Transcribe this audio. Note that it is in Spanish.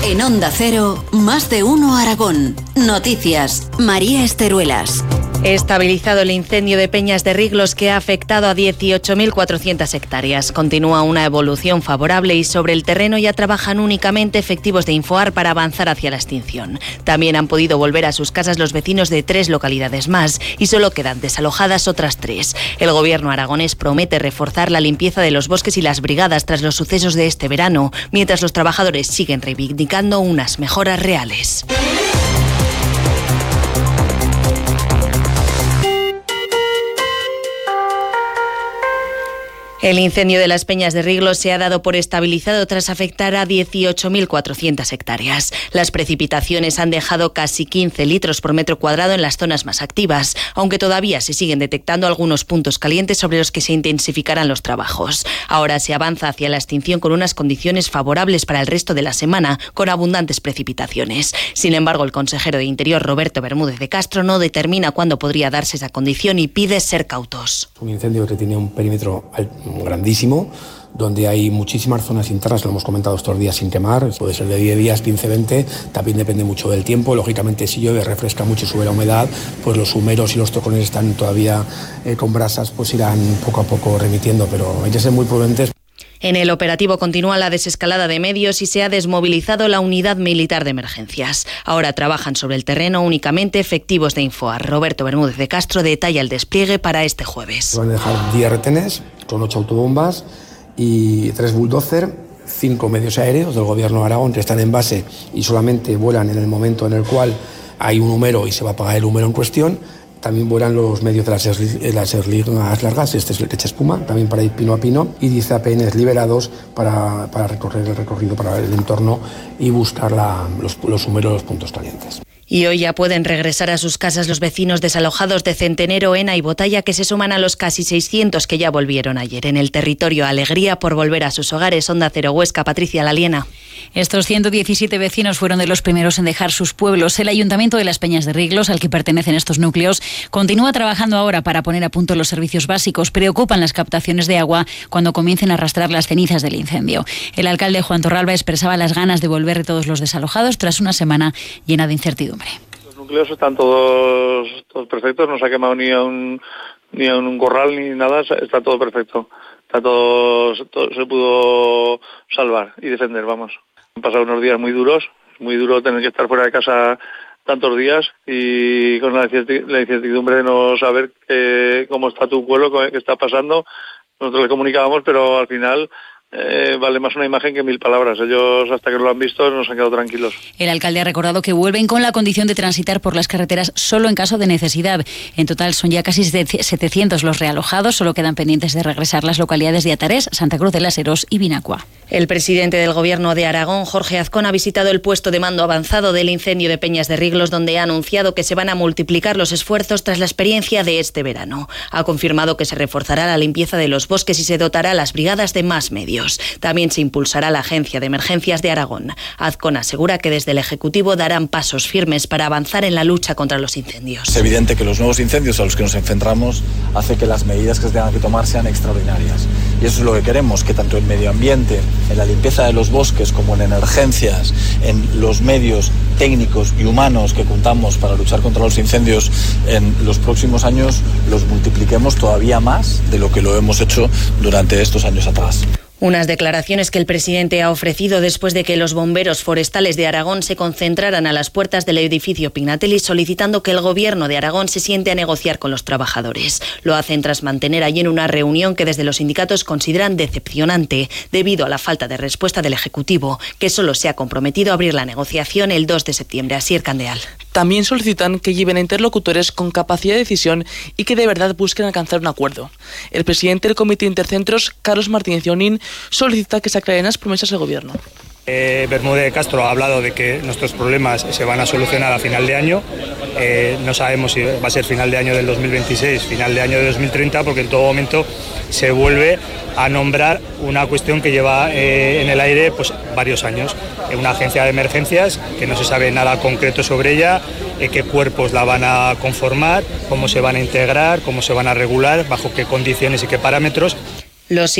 En Onda Cero, Más de Uno Aragón. Noticias, María Esteruelas. Estabilizado el incendio de Peñas de Riglos que ha afectado a 18.400 hectáreas. Continúa una evolución favorable y sobre el terreno ya trabajan únicamente efectivos de Infoar para avanzar hacia la extinción. También han podido volver a sus casas los vecinos de 3 localidades más y solo quedan desalojadas otras 3. El gobierno aragonés promete reforzar la limpieza de los bosques y las brigadas tras los sucesos de este verano, mientras los trabajadores siguen reivindicando unas mejoras reales. El incendio de las Peñas de Riglos se ha dado por estabilizado tras afectar a 18.400 hectáreas. Las precipitaciones han dejado casi 15 litros por metro cuadrado en las zonas más activas, aunque todavía se siguen detectando algunos puntos calientes sobre los que se intensificarán los trabajos. Ahora se avanza hacia la extinción con unas condiciones favorables para el resto de la semana, con abundantes precipitaciones. Sin embargo, el consejero de Interior, Roberto Bermúdez de Castro, no determina cuándo podría darse esa condición y pide ser cautos. Un incendio que tiene un perímetro grandísimo, donde hay muchísimas zonas internas, lo hemos comentado estos días, sin quemar. Puede ser de 10 días, 15, 20, también depende mucho del tiempo. Lógicamente, si llueve, refresca mucho y sube la humedad, pues los humeros y los tocones están todavía con brasas, pues irán poco a poco remitiendo, pero hay que ser muy prudentes. En el operativo continúa la desescalada de medios y se ha desmovilizado la unidad militar de emergencias. Ahora trabajan sobre el terreno únicamente efectivos de Infoar. Roberto Bermúdez de Castro detalla el despliegue para este jueves. Van a dejar 10 retenes con 8 autobombas y 3 bulldozer, 5 medios aéreos del Gobierno de Aragón que están en base y solamente vuelan en el momento en el cual hay un humero y se va a apagar el humero en cuestión. También vuelan los medios de las aerolíneas largas, este es el que echa espuma, también para ir pino a pino, y 10 APNs liberados para recorrer el recorrido, para ver el entorno y buscar los humeros, los puntos calientes. Y hoy ya pueden regresar a sus casas los vecinos desalojados de Centenero, Ena y Botalla, que se suman a los casi 600 que ya volvieron ayer. En el territorio, alegría por volver a sus hogares. Onda Cero Huesca, Patricia Laliena. Estos 117 vecinos fueron de los primeros en dejar sus pueblos. El Ayuntamiento de las Peñas de Riglos, al que pertenecen estos núcleos, continúa trabajando ahora para poner a punto los servicios básicos. Preocupan las captaciones de agua cuando comiencen a arrastrar las cenizas del incendio. El alcalde Juan Torralba expresaba las ganas de volver de todos los desalojados tras una semana llena de incertidumbre. Los núcleos están todos perfectos, no se ha quemado ni a un corral ni nada, está todo perfecto. Está todo se pudo salvar y defender, vamos. Han pasado unos días muy duros, muy duro tener que estar fuera de casa tantos días y con la incertidumbre de no saber cómo está tu pueblo, qué está pasando. Nosotros le comunicábamos, pero al final vale más una imagen que 1000 palabras. Ellos, hasta que lo han visto, nos han quedado tranquilos. El alcalde ha recordado que vuelven con la condición de transitar por las carreteras solo en caso de necesidad. En total son ya casi 700 los realojados, solo quedan pendientes de regresar las localidades de Atarés, Santa Cruz de las Heros y Vinacua. El presidente del Gobierno de Aragón, Jorge Azcón, ha visitado el puesto de mando avanzado del incendio de Peñas de Riglos, donde ha anunciado que se van a multiplicar los esfuerzos tras la experiencia de este verano. Ha confirmado que se reforzará la limpieza de los bosques y se dotará a las brigadas de más medios. También se impulsará la Agencia de Emergencias de Aragón. Azcón asegura que desde el Ejecutivo darán pasos firmes para avanzar en la lucha contra los incendios. Es evidente que los nuevos incendios a los que nos enfrentamos hace que las medidas que se tengan que tomar sean extraordinarias. Y eso es lo que queremos, que tanto en medio ambiente, en la limpieza de los bosques, como en emergencias, en los medios técnicos y humanos que contamos para luchar contra los incendios en los próximos años, los multipliquemos todavía más de lo que lo hemos hecho durante estos años atrás. Unas declaraciones que el presidente ha ofrecido después de que los bomberos forestales de Aragón se concentraran a las puertas del edificio Pignatelli solicitando que el Gobierno de Aragón se siente a negociar con los trabajadores. Lo hacen tras mantener allí en una reunión que desde los sindicatos consideran decepcionante debido a la falta de respuesta del Ejecutivo, que solo se ha comprometido a abrir la negociación el 2 de septiembre. Asier Candeal. También solicitan que lleven a interlocutores con capacidad de decisión y que de verdad busquen alcanzar un acuerdo. El presidente del Comité Intercentros, Carlos Martínez Yaunín, solicita que se aclaren las promesas del Gobierno. Bermúdez de Castro ha hablado de que nuestros problemas se van a solucionar a final de año. No sabemos si va a ser final de año del 2026, final de año de 2030, porque en todo momento se vuelve a nombrar una cuestión que lleva en el aire pues varios años. Una agencia de emergencias que no se sabe nada concreto sobre ella, qué cuerpos la van a conformar, cómo se van a integrar, cómo se van a regular, bajo qué condiciones y qué parámetros. Los